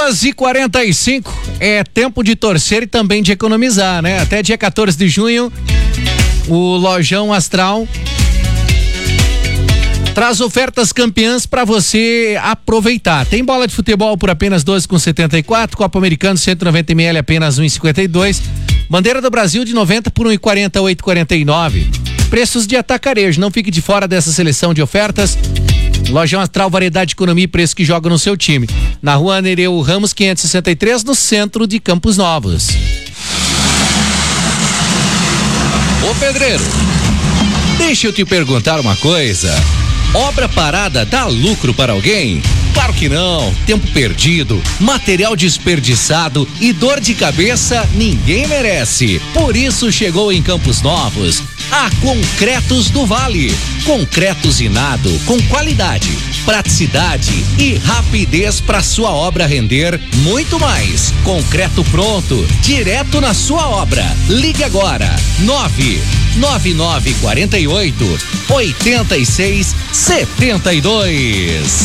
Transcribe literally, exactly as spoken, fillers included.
duas e quarenta e cinco, é tempo de torcer e também de economizar, né? Até dia quatorze de junho, o Lojão Astral traz ofertas campeãs para você aproveitar. Tem bola de futebol por apenas doze reais e setenta e quatro, Copa Americano cento e noventa mililitros apenas um real e cinquenta e dois, Bandeira do Brasil de noventa por um real e quarenta, oito reais e quarenta e nove. Preços de atacarejo, não fique de fora dessa seleção de ofertas. Lojão Astral, variedade de economia e preço que joga no seu time. Na rua Nereu Ramos quinhentos e sessenta e três, no centro de Campos Novos. Ô pedreiro, deixa eu te perguntar uma coisa. Obra parada dá lucro para alguém? Claro que não. Tempo perdido, material desperdiçado e dor de cabeça ninguém merece. Por isso chegou em Campos Novos a Concretos do Vale. Concreto usinado com qualidade, praticidade e rapidez para sua obra render muito mais. Concreto pronto, direto na sua obra. Ligue agora, nove nove nove quatro oito, oito seis sete dois.